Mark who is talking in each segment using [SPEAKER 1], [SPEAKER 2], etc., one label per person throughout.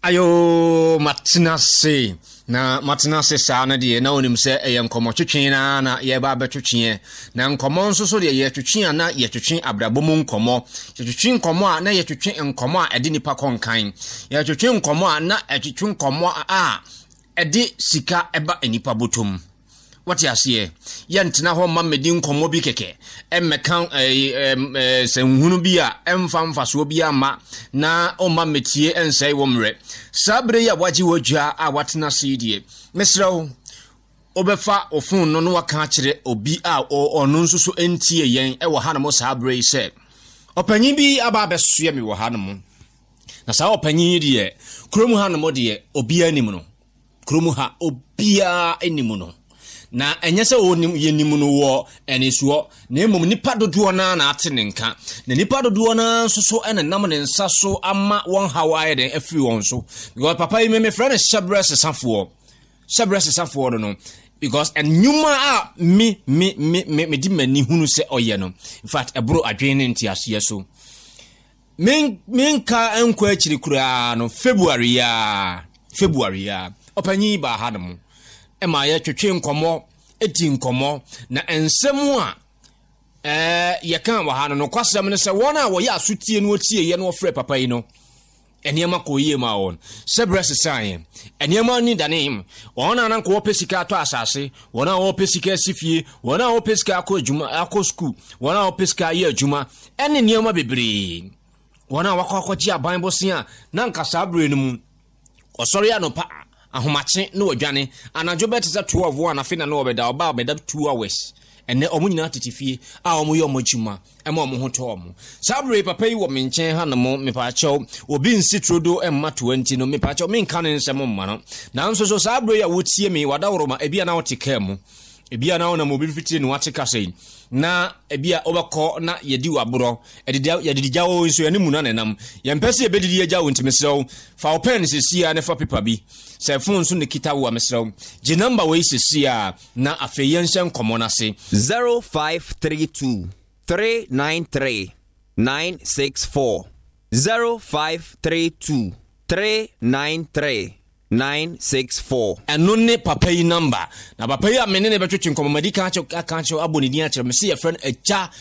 [SPEAKER 1] Ayo matinase na matinase saa na de na onim se eye nkomo twetwen na ye ba betwetwen na nkomo nso so de ye twetwen na ye twetwen abrabom nkomo twetwen nkomo a na ye twetwen nkomo a ede nipa konkan ye twetwen nkomo a na twetwen nkomo a ede sika eba enipa botom what you see ye ntena ho ma medi nkomo bi keke emmekan se nhunu bi a emfa so bi ama na o ma metie ensai wo mre sabre ya waji wodua a watena sidie mesrew obefa ofun no no waka kire obi a ono nso so entie yen e wo hanamo sabre se opanyin bi aba besoe mi wo hanamo na sa opanyin die kromu hanamo de obi anim no kromu ha obia anim no na enye se onim yenim no wo enesuo na emom nipa dodo na atene nka na nipa dodo na so enenam ne nsa so ama won hawaii den afiri won so because papa yi me friend Shabres Safo no because enuma a me di mani hunu se oye no in fact ebro adwene ntiase so menka enkwa akiri kura no February ya opanyi ba hanum ema ya twetwe nkomo edi nkomo na ensemu a ye kan wa hanu no kwasem ne se wona wo ya asotie no otie ye no frɛ papa yi no eniema ko yie ma won Sebres sai eniema ni danim wona nan ko pesika to asase wona wo pesika sifie wona wo pesika akɔ school wona wo pesika ye adwuma ene niema bebre wona wakɔkɔgye aban bosia na nkasa abre no mu osɔre anopa ahomache no wadwane anajo beti za 12 na fina no obeda oba obeda 2 hours ene omunyina tetifie a omuye omojuma ema omo to omo sabre papa yi wo menchen ha no mo mepacho obi nsitrodo emma 20 no mepacho menka ne nsem mma no na nso so sabre ya wotie me wadawroma ebia na wotika mu ebia na wona mo bi fitire no watika sei na ebia obakɔ na yedi waboro yedi jawo nso ya ne mu na nenam yempese ebedidi jawo ntimesew fa open sesia ne fa paper bi se phone so ne kita wo amesew gi number we sesia na afeyensen komona se
[SPEAKER 2] 0532 393 964 0532 393 964
[SPEAKER 1] eno ne papa yi number na papa yi amene ne betwetwe nkomomadi ka acho aboni dia kire me se ye friend eja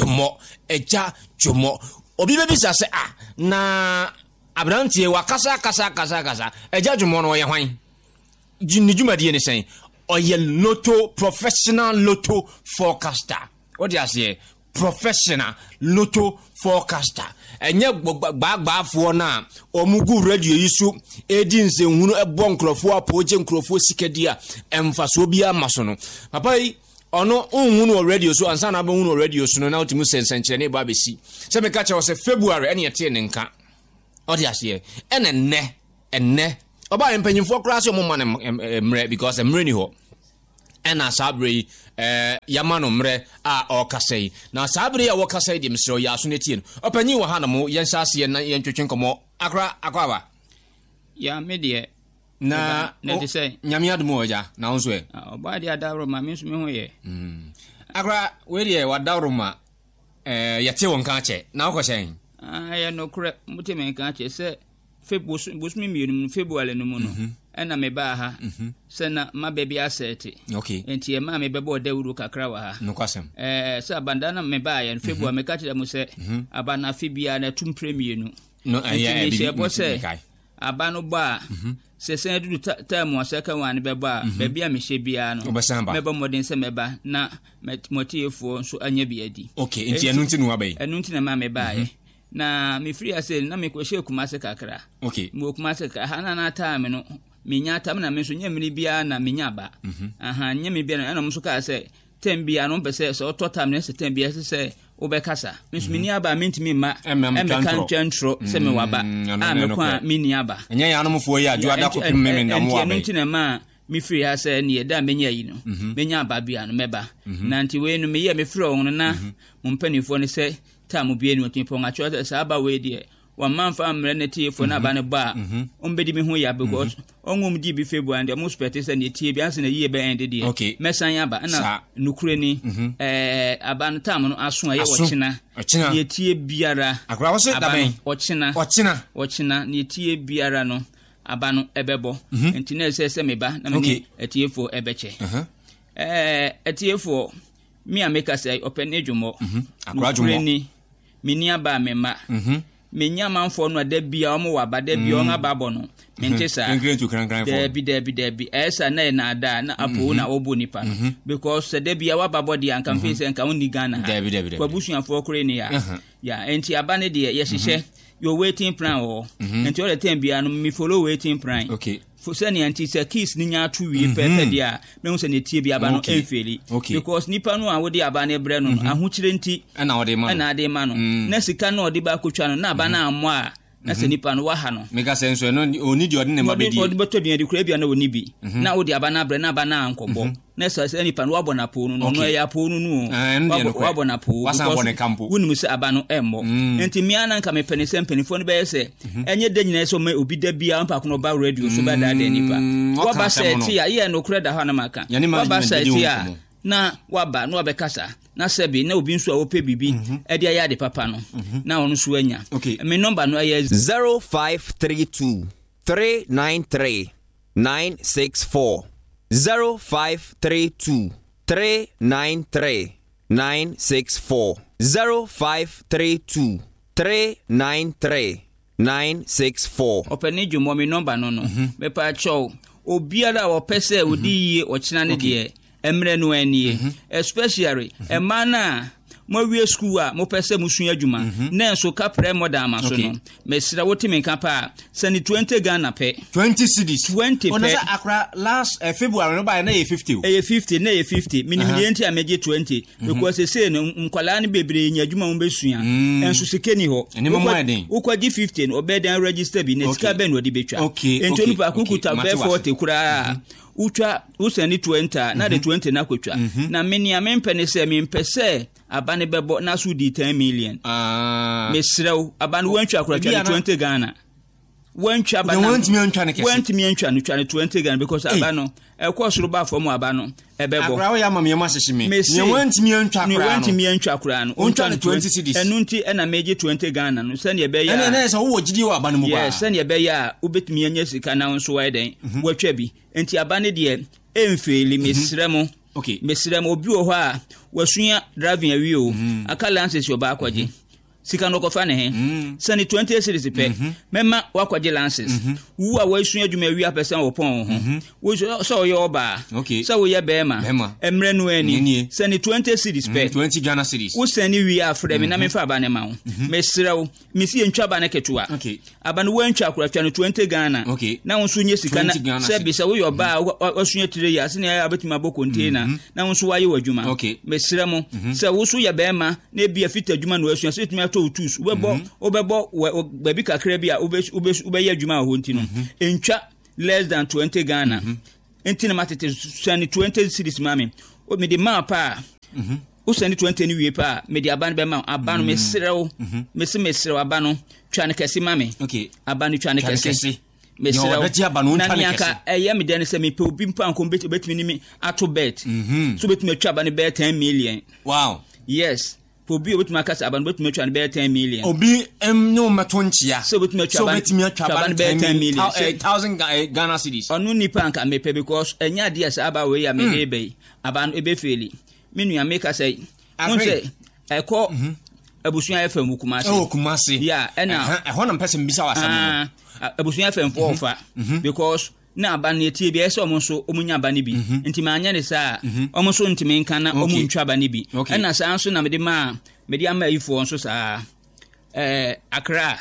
[SPEAKER 1] jomo obi bebisa se na abrantie wakasa kasa eja jomo no ye hwan jinijumadi ne sen oye professional lotto forecaster what you say professional lotto forecaster enye gbagbafo na omugu radio yisu edi nse hunu ebo nkrofo apoje nkrofo sikadia emfaso bia maso no papa yi ono unhunu o radio so ansa na ba hunu o radio so no na otimu sensenkire ne ba besi se me ka che wo se February ene yete ne nka odi ase enne oba empanyimfo kra se mo man mre because emre ni ho ena sabre yamano mre a okasei na sabre ya wokasei di msro ya so netie no opanyi wo ha na mo yensase na yentwetwe nkomo akwa
[SPEAKER 3] ya medie
[SPEAKER 1] na
[SPEAKER 3] ne say
[SPEAKER 1] nyame adumo oja na wonso e
[SPEAKER 3] oba dia dawro ma me so me ho ye
[SPEAKER 1] akwa we die wadawro ma yete won ka che na okoshen
[SPEAKER 3] ya no kure mutime ka che se bosumi mienu February no mu no ena me ba ha se na ma baby asset
[SPEAKER 1] okay
[SPEAKER 3] enti e ma me bebo dawuru kakra wa ha
[SPEAKER 1] no kwasem
[SPEAKER 3] se abandana me ba ya February me ka kire mu se abana fibia na tum premium
[SPEAKER 1] no
[SPEAKER 3] ya bi bo se abano ba se se du time wa second one be ba baby a me hye bia no me ba modern se me ba na motiefo so anya bi adi
[SPEAKER 1] okay enti enu nti no abai
[SPEAKER 3] enu nti na ma me ba ye na me free ase na me kwehye kumase kakra
[SPEAKER 1] okay
[SPEAKER 3] mo kumase ka hana na time no menya tam na me so nyamiri bia na menya ba nyame bia na mo so ka se tem bia no pese so totam na se tem bia se obekasa me so menya ba mentimi ma kan twentro se me waba me kwa menya ba
[SPEAKER 1] enya ya no mfo yi aju ada kopim me na mo aba
[SPEAKER 3] enti na ma me free ase ne da menya yi no menya ba bia no meba na nti we no me ye me free on na mo mpanifo ne se tamu bia ni otin ponga cho sa aba we die wa manfa amre na tie fo na ba ne ba ombedi me ho ya because ongum di bi February and mo spete se ne tie bia se na yie be end die mesan ya ba na nukure ni aba no tamu no aso aye wochina ne tie biara
[SPEAKER 1] akra wo se da ben
[SPEAKER 3] wochina ne tie biara no aba no ebebo enti na se meba na me etiefo ebeche etiefo mi ameka say open edwumo ni mini aba mema menya manfo no da bia omo waba da bia on ababo no mente sa debi esa na ada na apo na obo nipa no because da bia wababo dia anka mfise anka onni Ghana kwa busuafo kure ni ya enti aba ne de ye hihye your waiting plan enti all the time bia no me follow waiting plan for sany anti say kiss ni nya to wie pepe dia me hu se ne tie bia aba no enfeli because nipa no a wo de aba ne bre no ahokyire nti
[SPEAKER 1] na wo de ma no
[SPEAKER 3] na sika no de ba kotwa no na aba na amo a na se nipa no waha no
[SPEAKER 1] mega senso no oni di ode ne ma bedi
[SPEAKER 3] odi beto dia di kura bia na woni bi na wo de aba na bre na aba na ankobo na se nipa no wabona po no no ya po no wabona po wonu se aba no emmo enti mia na nka me penise mpenifo no be yese enye de nyina so me obi da bia mpa kono ba radio so ba da nipa waba se ti ya ye no kura da ha na maka waba se ti ya na waba no abekasa na sebi na obi nso a wope bibi e dia ya de papa no na onu so anya me number no aye
[SPEAKER 2] 0532 393 964 0532 393 964 0532 393 964
[SPEAKER 3] openi jumo me number no me pa chow obiara wo pese odi yi o kina ne de emre no anie especially emana mo wie school a mo pese musun adwuma na enso ka pre modern maso no mesira wotimi nka pa sani 20 Ghana pe
[SPEAKER 1] 20 cedis
[SPEAKER 3] 20 pe
[SPEAKER 1] onasa akra last February no buy na 50
[SPEAKER 3] na 50 minimilienti ameje 20 because say no nkwala ne bebre nya adwuma mo besua enso sikeni ho ukwaji 15 no obedan register bi ne sika ben wodi betwa ento nupa akukuta be 40 kura utwa usani 20 na de 20 na kwetwa na meni amempe se mempese abane bebo na so di 10 million mesrew abane wantwa akura 20 Ghana wantwa abane wantmi antwa no 20 Ghana because abano ekosoro ba fo mu abano ebebo
[SPEAKER 1] akura ya mama yema hyehyeme me wantmi antwa akura no
[SPEAKER 3] ontwa 20 cedis enunti na meje 20 Ghana no sane ebe ya
[SPEAKER 1] na so wo gidi wo abane mu ba
[SPEAKER 3] yes sane ebe ya ubetumi anya sika na nso waiden watwa bi enti abane de emfeli mesremo mesremo obi wo ho a wasunya driving awie o aka lances yo ba akwaje sika no kofa ne he sani 20 series pe mema wakwaje lances wu a wasunya dwuma awie apesa wo pon ho wo so yo ba so wo ye be ma emre no ani sani 20 series pe
[SPEAKER 1] 20 Ghana series
[SPEAKER 3] wo sani wi afre me na me fa ba ne ma wo mesrew misi entwa ba ne ketua aba no wantwa akura twa no 20 Ghana na wo so nye sika na se bi se wo yo ba wasunya tire ya sani abetima bo container na wo so waye wadwuma mesremo se wo so ye be ma na bia fita dwuma no wasunya se tumi ato utus obebo baby kakra bia obeye adwuma ho ntino entwa less than 20 Ghana entina matete sani 20 series mami o me de mapa o sani 20 ni wie pa me de aban be ma abano mesrew mesrew abano twa ne kese mami abano twa ne kese mesrew na niaka eye me de se me pe obi mpa anko betimi ni me ato bet so betimi twa abano be 10 million
[SPEAKER 1] wow
[SPEAKER 3] yes obi obetuma kasa aban betuma twa ne be 10 million
[SPEAKER 1] obi no matonchia
[SPEAKER 3] so betuma twa aban be 10 million
[SPEAKER 1] 1000 Ghana cedis
[SPEAKER 3] onu nipa anka mepe because enya dia sa aba we ya me dey be aban ebe feli menu ya make say unse eko abusuan FM Kumasi ya ena
[SPEAKER 1] ehon na person bisa wasam
[SPEAKER 3] abusuan FM for because na aban etie bia ese omonso omunya abane bi enti ma anya ne sa omonso ntimi nka na omuntwa abane bi na sa anso na mede ama ifo nso sa Accra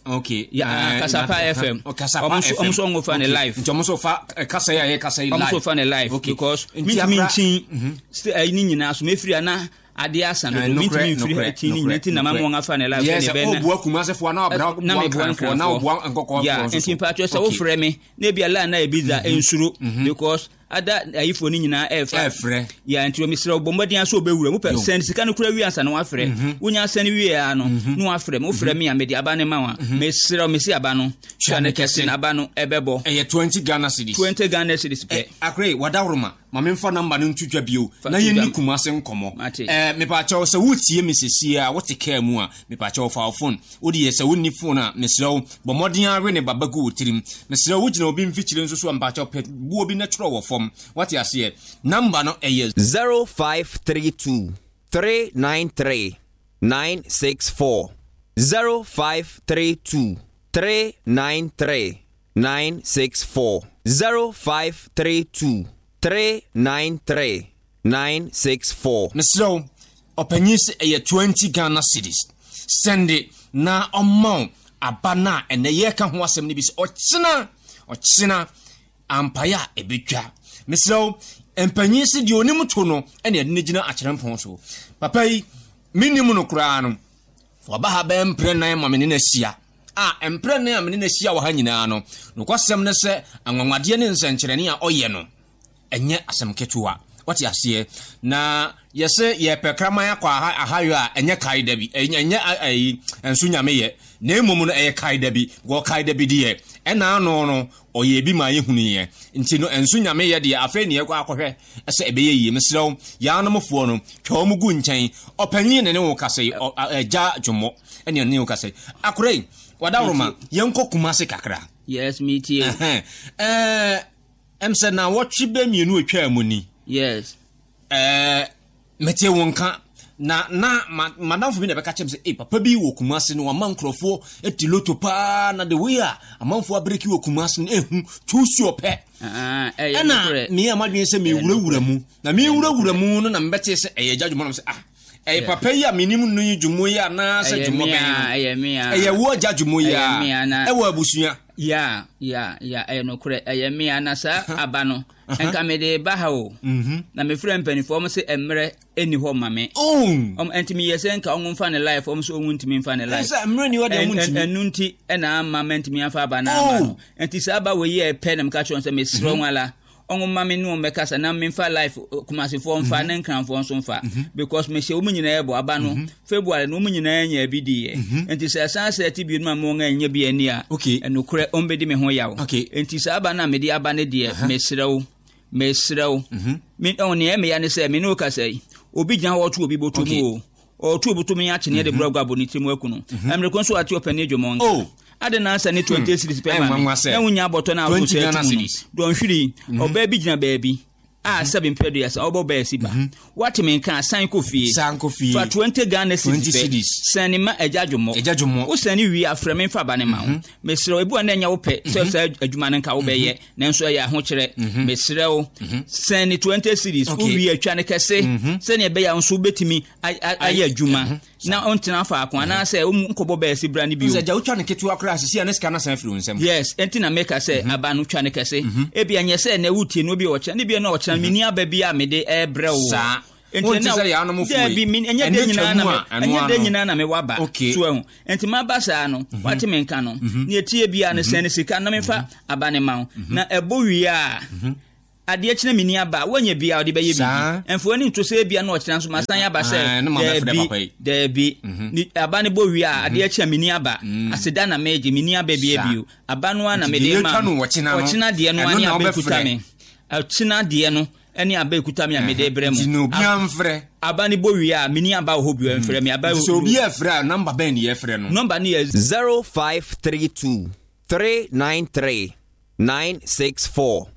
[SPEAKER 3] ya Kasapa FM omonso ngofa ne live
[SPEAKER 1] omonso fa kasa ya live
[SPEAKER 3] omonso fa ne live because mi nchi ni nyina so mefiri ana ade asa no mitimi free atini neti na mama wonga fa ne live ne be
[SPEAKER 1] na obu Kumasi fo na obra
[SPEAKER 3] na me bua na obu nkokọ ya enti patcho se wo frɛ me na bia la na ebiza ensuro because ada ayifo ni nyina efre ya enti o misira obombodin aso obewura mu pe send sika no kura wi ansa na wa frɛ wonya send wi ya no no wa frɛ me wo frɛ me ya me di aba ne ma wa mesira o mesi aba no twa ne kese na aba no ebebo
[SPEAKER 1] 20 Ghana cedis
[SPEAKER 3] 20 Ghana cedis pe
[SPEAKER 1] akre wadaworoma Mamemfa number no ntutwa bio na yeni Kumase nkomo me pa chawo se wotie mesesi a wote ka mu a me pa chawo fa phone wodi ye se wonni phone a mesrew bomodin awe ne babago wotirim mesrew wogina obi mfichire nso so mpa chawo pet bu obi na tro wo fom wate ase number no eye
[SPEAKER 2] 0532 393 964 0532 393 964 0532 393 964
[SPEAKER 1] Mesro opanyisi eye 20 Ghana cedis send it na amount abana ene ye ka ho asem ni bi ochina ampaya ebetwa mesro empanyisi di onim to no ene ade gina akyerempon so papa yi minim no kura no oba ha be mpre nan mamene na sia mpre nan amene na sia wo ha nyina no kwasem ne se anwanwade ne nsankyerene a oye no enye asem ketuwa wati ase na yese ye pekraman akwa ahayo a enye kaida bi enye ensu nyame ye na emom no eye kaida bi go kaida bi die ena no oye bi ma yehunu ye nti no ensu nyame ye de afa ne ye kwa akohwe ese ebeye yie mesrew ya anomfo no twom gu nchen opanyin ne wo kase ja dwomo ene ne wo kase akorei wadawroma yenko Kumase kakra
[SPEAKER 3] yes me too
[SPEAKER 1] said na watchi be mienu atwa amuni
[SPEAKER 3] yes
[SPEAKER 1] mete wonka na madam for me na be ka chem say papa bi wo Kumase no amankrofo etiloto pa na the way a amanfo abreki wo Kumase no ehu tusu ope na me amadwen say me wurawura mu na me wurawura mu no na mbete say ejadwumo no say papa ya minim no yidwumo ya na say dwumo ben wo jadwumo ya wo abusua
[SPEAKER 3] ya no kure me anasa abano enka me de ba ha o na me frɛ mpanifo mo se emre eni ho mame entimi yesen ka onwumfa ne life mo so onwuntimi mfa ne life
[SPEAKER 1] esa emre ni wode onwuntimi
[SPEAKER 3] enunti ena ama mentimi afa aba na ama no enti sa ba we ye pe nam ka chon se me sro nwala onwumma me no me kasa na me mfa life Kumase fo mfa ne nkranfo nso mfa because me hye wo nyina ebo aba no February no nyina anya abidie enti sa san sa ti bi no ma mo anya bi ani a enukure ombedi me ho yawo enti sa aba na me di aba ne de mesrew me on ne me ya ne se me no kasa yi obi gyan wo to obi botomu o to obi to me ya chene de bragwa bonitimu akunu amre konso ati opane dwomo ade na ansa ne 20 series pe ma na wunya aboto na aboto don hwiri oba bi gina baabi 7 period obo ba siba what me kan san kofie fa 20 Ghana cedis sanima ejadwomo wo sani wi aframe fa ba ne ma ho mesrew ebu na nya wo pe so adwuma ne nka wo be ye nanso ya ho kyere mesrew sani 20 series wo wi atwa ne kese sani ebe ya nso betimi aye adwuma na ontina fa akwa na say nkobo ba si bra ne bi o
[SPEAKER 1] ja utwa ne ketu akra asisi na sika na san firi onsem
[SPEAKER 3] yes entina make say aba no twa ne kese ebi anye say na wutie no bi o kya ne bi na o kya mini ababi a me de ebrewo
[SPEAKER 1] sa enti na ya no mo fu
[SPEAKER 3] bi enye de nyina na me waba so ahu enti ma ba sa no wate me nka no na etie bia ne sen sika na me fa aba ne ma na ebo wi a ade akina mini aba wanya bia ode beye bi enfo ni to se bia na o kina so masan ya ba se de bi ni aba ne bo wi a ade akina mini aba aseda na meje mini aba bia bio aba no na me de ma o kina de no ani abekuta me achina de no ani abekuta me amede bremu
[SPEAKER 1] dino bia mfre
[SPEAKER 3] aba ne bo wi a mini aba ho bio mfre me aba
[SPEAKER 1] so bia afre number ben ye frɛ no
[SPEAKER 3] number ni
[SPEAKER 2] 0532 393 964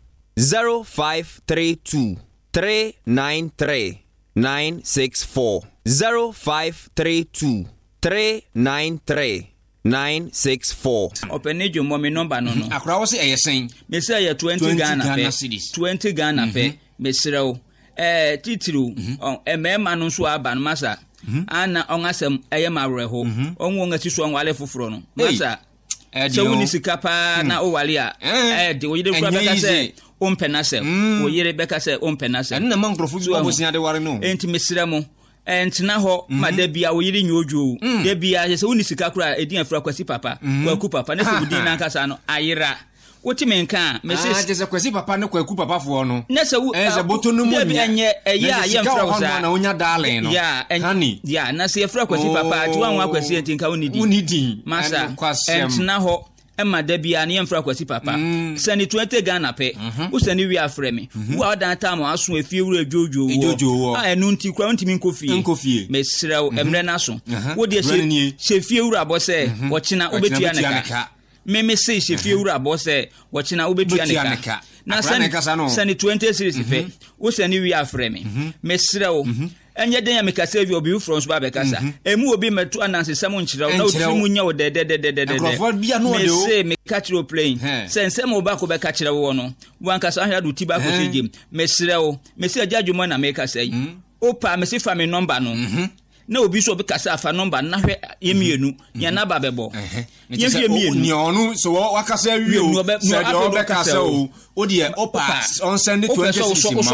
[SPEAKER 2] 0532 393 964 0532 393 964
[SPEAKER 3] opene jomo me number no
[SPEAKER 1] akra wo se eyesen
[SPEAKER 3] me say ya 20 Ghana cedis 20 Ghana pe me srew titru emema no so aba no masa ana ongasem eyemareho onwo ngati so onwale foforo no masa so woni sika pa na o wale a de wo yire kura beka se o mpena se wo yire beka se o mpena se
[SPEAKER 1] na mankrofo bi wo sia de ware no
[SPEAKER 3] enti mesira mo entina ho madabia wo yire nyojo debia se woni sika kura edin afura kwasi papa kwaku papa na se wudin na nkasa no ayira woti menka meses
[SPEAKER 1] je se kwasi papa ne kwaku papa fo no
[SPEAKER 3] na se
[SPEAKER 1] boto no mu
[SPEAKER 3] enye ya yemfra wo sa
[SPEAKER 1] na onya darling no
[SPEAKER 3] hani ya na se afura kwasi papa ati wanwa kwasi entinka woni di
[SPEAKER 1] unidi
[SPEAKER 3] masa entina ho Emma Debia and Yamfra Kwasi Papa. Send it 20 Ghana pay. Who send you are frame? Who are that time I saw a few Jojo. I nunti quanti min coffee. Miss Srel Emrenason. What do you say? She few rabose, watching out Ubetianaka. Meme say she few rabose, watching out Ubetianaka. Now send it 20 series. Who send you are frame? Miss Srel. And yet, I make a save your view from Swabecasa. And will be met to announce someone children. No, Muno, de say, me catch your plane. Send some more back over catch a one. One cast I had to tobacco him. Messrel, Messia Judgment, make us say, Opa, Messi family number no. No, Bishop Casafa number, nothing immune, Yanaba bebo. Yes, you
[SPEAKER 1] so what I say, you said, oh, dear, Opa, on Sunday 20.